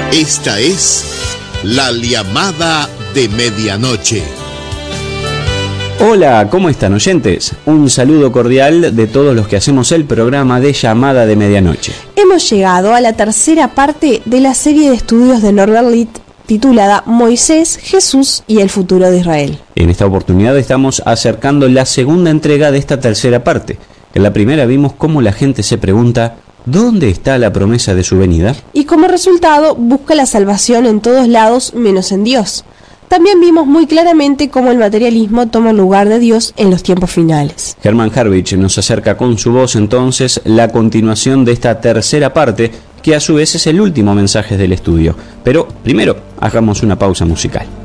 Esta es La Llamada de Medianoche. Hola, ¿cómo están, oyentes? Un saludo cordial de todos los que hacemos el programa de Llamada de Medianoche. Hemos llegado a la tercera parte de la serie de estudios de Norbert Litt titulada Moisés, Jesús y el futuro de Israel. En esta oportunidad estamos acercando la segunda entrega de esta tercera parte. En la primera vimos cómo la gente se pregunta ¿dónde está la promesa de su venida? Y como resultado busca la salvación en todos lados menos en Dios. También vimos muy claramente cómo el materialismo toma el lugar de Dios en los tiempos finales. Hermann Harwich nos acerca con su voz entonces la continuación de esta tercera parte, que a su vez es el último mensaje del estudio. Pero primero, hagamos una pausa musical.